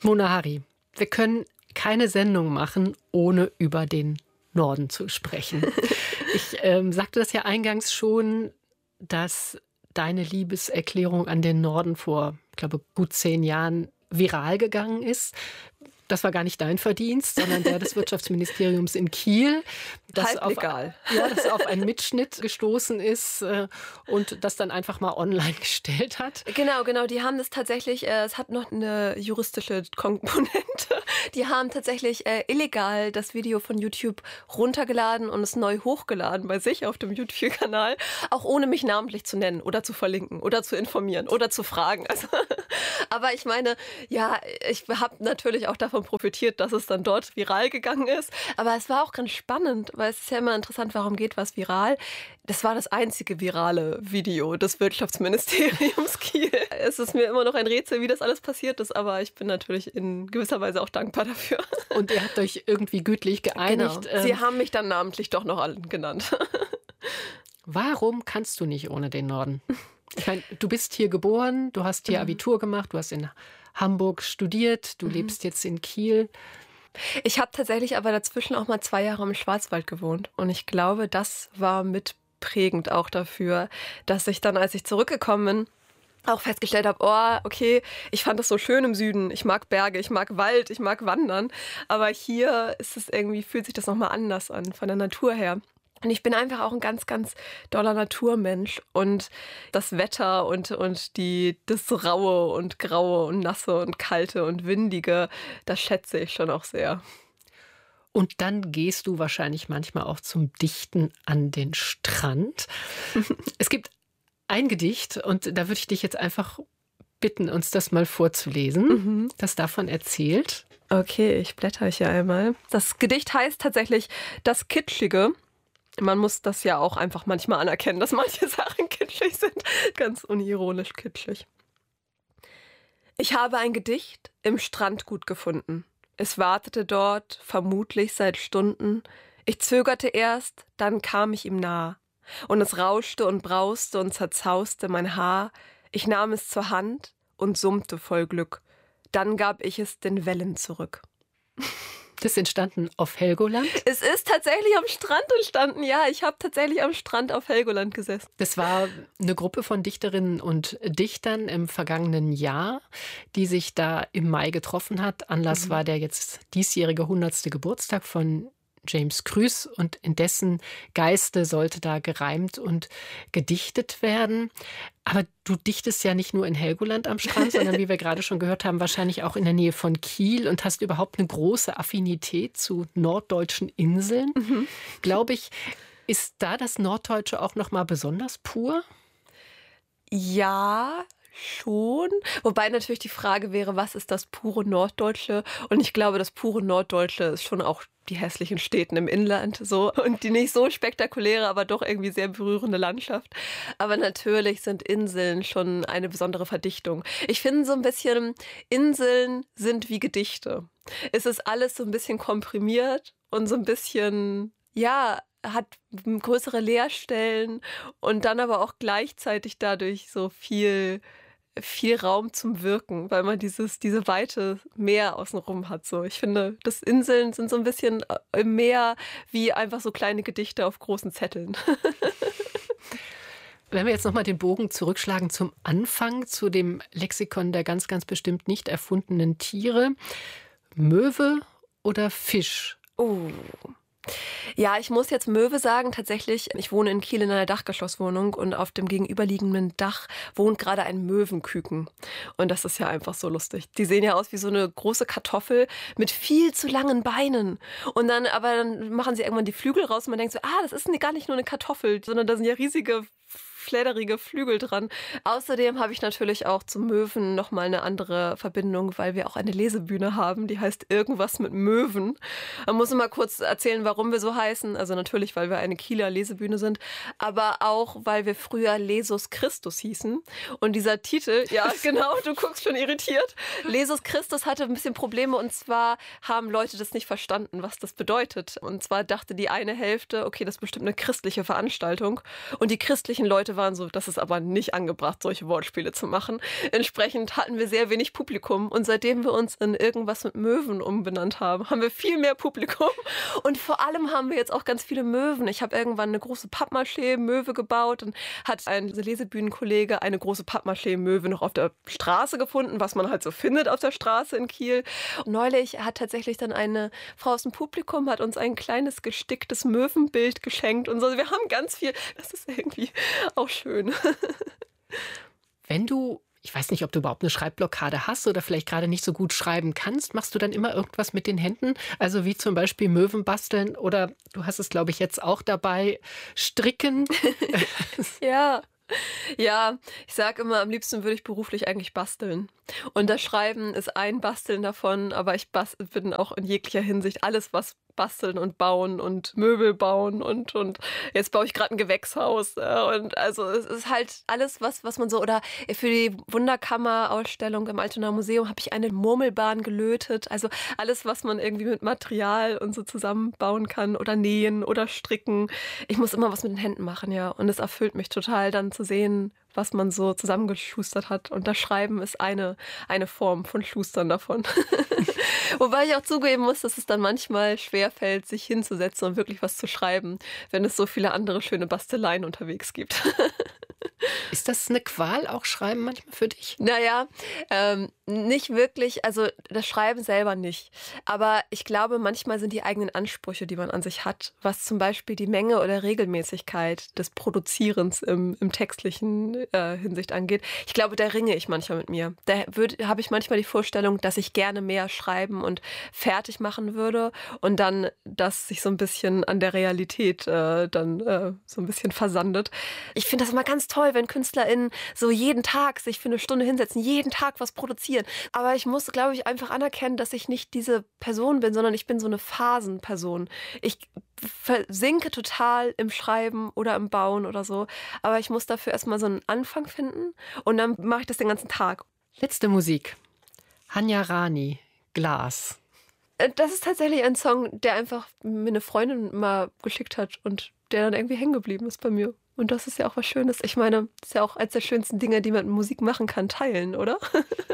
Mona Hari, wir können keine Sendung machen, ohne über den Norden zu sprechen. Ich sagte das ja eingangs schon, dass deine Liebeserklärung an den Norden vor, ich glaube, gut 10 Jahren viral gegangen ist. Das war gar nicht dein Verdienst, sondern der des Wirtschaftsministeriums in Kiel, das auf einen Mitschnitt gestoßen ist und das dann einfach mal online gestellt hat. Genau. Die haben das tatsächlich, es hat noch eine juristische Komponente. Die haben tatsächlich illegal das Video von YouTube runtergeladen und es neu hochgeladen bei sich auf dem YouTube-Kanal, auch ohne mich namentlich zu nennen oder zu verlinken oder zu informieren oder zu fragen. Also, aber ich meine, ja, ich habe natürlich auch davon profitiert, dass es dann dort viral gegangen ist. Aber es war auch ganz spannend, weil es ist ja immer interessant, warum geht was viral. Das war das einzige virale Video des Wirtschaftsministeriums Kiel. Es ist mir immer noch ein Rätsel, wie das alles passiert ist, aber ich bin natürlich in gewisser Weise auch dankbar dafür. Und ihr habt euch irgendwie gütlich geeinigt. Genau. Sie haben mich dann namentlich doch noch allen genannt. Warum kannst du nicht ohne den Norden? Ich meine, du bist hier geboren, du hast hier Abitur gemacht, du hast in Hamburg studiert, du lebst jetzt in Kiel. Ich habe tatsächlich aber dazwischen auch mal 2 Jahre im Schwarzwald gewohnt. Und ich glaube, das war mitprägend auch dafür, dass ich dann, als ich zurückgekommen bin, auch festgestellt habe, oh, okay, ich fand das so schön im Süden. Ich mag Berge, ich mag Wald, ich mag Wandern. Aber hier ist es irgendwie, fühlt sich das nochmal anders an, von der Natur her. Und ich bin einfach auch ein ganz, ganz doller Naturmensch. Und das Wetter und das Raue und Graue und Nasse und Kalte und Windige, das schätze ich schon auch sehr. Und dann gehst du wahrscheinlich manchmal auch zum Dichten an den Strand. Es gibt ein Gedicht, und da würde ich dich jetzt einfach bitten, uns das mal vorzulesen, das davon erzählt. Okay, ich blätter hier einmal. Das Gedicht heißt tatsächlich Das Kitschige. Man muss das ja auch einfach manchmal anerkennen, dass manche Sachen kitschig sind. Ganz unironisch kitschig. Ich habe ein Gedicht im Strandgut gefunden. Es wartete dort, vermutlich seit Stunden. Ich zögerte erst, dann kam ich ihm nah. Und es rauschte und brauste und zerzauste mein Haar. Ich nahm es zur Hand und summte voll Glück. Dann gab ich es den Wellen zurück. Das ist entstanden auf Helgoland? Es ist tatsächlich am Strand entstanden, ja. Ich habe tatsächlich am Strand auf Helgoland gesessen. Das war eine Gruppe von Dichterinnen und Dichtern im vergangenen Jahr, die sich da im Mai getroffen hat. Anlass war der jetzt diesjährige 100. Geburtstag von James Krüß, und in dessen Geiste sollte da gereimt und gedichtet werden. Aber du dichtest ja nicht nur in Helgoland am Strand, sondern wie wir gerade schon gehört haben, wahrscheinlich auch in der Nähe von Kiel und hast überhaupt eine große Affinität zu norddeutschen Inseln. Glaube ich, ist da das Norddeutsche auch noch mal besonders pur? Ja, schon. Wobei natürlich die Frage wäre, was ist das pure Norddeutsche? Und ich glaube, das pure Norddeutsche ist schon auch die hässlichen Städten im Inland so und die nicht so spektakuläre, aber doch irgendwie sehr berührende Landschaft. Aber natürlich sind Inseln schon eine besondere Verdichtung. Ich finde so ein bisschen, Inseln sind wie Gedichte. Es ist alles so ein bisschen komprimiert und so ein bisschen, ja, hat größere Leerstellen und dann aber auch gleichzeitig dadurch so viel Raum zum Wirken, weil man diese weite Meer außenrum hat. So. Ich finde, das Inseln sind so ein bisschen im Meer wie einfach so kleine Gedichte auf großen Zetteln. Wenn wir jetzt nochmal den Bogen zurückschlagen zum Anfang, zu dem Lexikon der ganz, ganz bestimmt nicht erfundenen Tiere. Möwe oder Fisch? Oh. Ja, ich muss jetzt Möwe sagen. Tatsächlich, ich wohne in Kiel in einer Dachgeschosswohnung und auf dem gegenüberliegenden Dach wohnt gerade ein Möwenküken. Und das ist ja einfach so lustig. Die sehen ja aus wie so eine große Kartoffel mit viel zu langen Beinen. Und dann machen sie irgendwann die Flügel raus und man denkt so, das ist gar nicht nur eine Kartoffel, sondern da sind ja riesige fledderige Flügel dran. Außerdem habe ich natürlich auch zum Möwen nochmal eine andere Verbindung, weil wir auch eine Lesebühne haben, die heißt Irgendwas mit Möwen. Man muss mal kurz erzählen, warum wir so heißen. Also natürlich, weil wir eine Kieler Lesebühne sind, aber auch, weil wir früher Lesus Christus hießen. Und dieser Titel, ja genau, du guckst schon irritiert. Lesus Christus hatte ein bisschen Probleme und zwar haben Leute das nicht verstanden, was das bedeutet. Und zwar dachte die eine Hälfte, okay, das ist bestimmt eine christliche Veranstaltung. Und die christlichen Leute Leute waren so, das ist aber nicht angebracht, solche Wortspiele zu machen. Entsprechend hatten wir sehr wenig Publikum und seitdem wir uns in irgendwas mit Möwen umbenannt haben, haben wir viel mehr Publikum und vor allem haben wir jetzt auch ganz viele Möwen. Ich habe irgendwann eine große Pappmaché-Möwe gebaut und hat ein Lesebühnenkollege eine große Pappmaché-Möwe noch auf der Straße gefunden, was man halt so findet auf der Straße in Kiel. Und neulich hat tatsächlich dann eine Frau aus dem Publikum hat uns ein kleines gesticktes Möwenbild geschenkt und so. Wir haben ganz viel. Das ist irgendwie auch schön. Wenn du, ich weiß nicht, ob du überhaupt eine Schreibblockade hast oder vielleicht gerade nicht so gut schreiben kannst, machst du dann immer irgendwas mit den Händen? Also wie zum Beispiel Möwen basteln oder du hast es, glaube ich, jetzt auch dabei, stricken. Ja. Ja, ich sage immer, am liebsten würde ich beruflich eigentlich basteln. Und das Schreiben ist ein Basteln davon, aber ich bin auch in jeglicher Hinsicht alles, was basteln und bauen und Möbel bauen und jetzt baue ich gerade ein Gewächshaus. Und also es ist halt alles, was man so, oder für die Wunderkammer-Ausstellung im Altonaer Museum habe ich eine Murmelbahn gelötet. Also alles, was man irgendwie mit Material und so zusammenbauen kann oder nähen oder stricken. Ich muss immer was mit den Händen machen, ja. Und es erfüllt mich total dann zu sehen, was man so zusammengeschustert hat. Und das Schreiben ist eine Form von Schustern davon. Wobei ich auch zugeben muss, dass es dann manchmal schwerfällt, sich hinzusetzen und wirklich was zu schreiben, wenn es so viele andere schöne Basteleien unterwegs gibt. Ist das eine Qual, auch Schreiben manchmal für dich? Naja, nicht wirklich, also das Schreiben selber nicht. Aber ich glaube, manchmal sind die eigenen Ansprüche, die man an sich hat, was zum Beispiel die Menge oder Regelmäßigkeit des Produzierens im textlichen Hinsicht angeht. Ich glaube, da ringe ich manchmal mit mir. Da habe ich manchmal die Vorstellung, dass ich gerne mehr schreiben und fertig machen würde und dann das sich so ein bisschen an der Realität dann so ein bisschen versandet. Ich finde das immer ganz toll, wenn KünstlerInnen so jeden Tag sich für eine Stunde hinsetzen, jeden Tag was produzieren. Aber ich muss, glaube ich, einfach anerkennen, dass ich nicht diese Person bin, sondern ich bin so eine Phasenperson. Ich versinke total im Schreiben oder im Bauen oder so. Aber ich muss dafür erstmal so einen Anfang finden und dann mache ich das den ganzen Tag. Letzte Musik. Hanya Rani, Glas. Das ist tatsächlich ein Song, der einfach mir eine Freundin mal geschickt hat und der dann irgendwie hängen geblieben ist bei mir. Und das ist ja auch was Schönes. Ich meine, das ist ja auch eines der schönsten Dinge, die man mit Musik machen kann, teilen, oder?